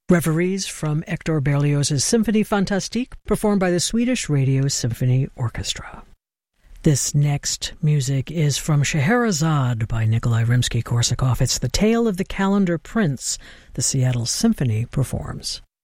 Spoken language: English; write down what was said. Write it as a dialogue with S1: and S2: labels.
S1: Reveries from Hector Berlioz's Symphonie Fantastique, performed by the Swedish Radio Symphony Orchestra. This next music is from Scheherazade by Nikolai Rimsky-Korsakov. It's the tale of the Calendar Prince the Seattle Symphony performs.